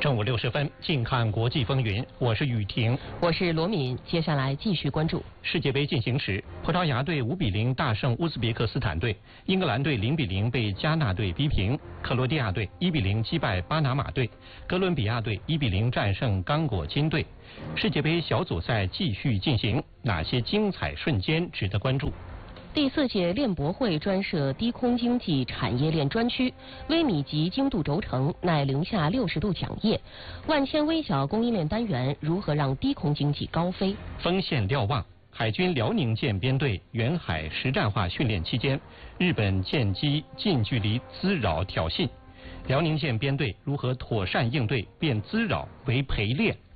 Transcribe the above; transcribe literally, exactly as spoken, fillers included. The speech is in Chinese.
正午六十分，近看国际风云，我是雨婷， 我是罗敏。接下来继续关注世界杯进行时，葡萄牙队五比零大胜乌兹别克斯坦队，英格兰队零比零被加纳队逼平，克罗地亚队一比零击败巴拿马队，哥伦比亚队一比零战胜刚果金队。世界杯小组赛继续进行，哪些精彩瞬间值得关注？ 第四届链博会专设低空经济产业链专区，微米级精度轴承耐零下六十度桨叶，万千微小供应链单元如何让低空经济高飞？ 锋线瞭望，海军辽宁舰编队远海实战化训练期间，日本舰机近距离滋扰挑衅，辽宁舰编队如何妥善应对，变滋扰为陪练？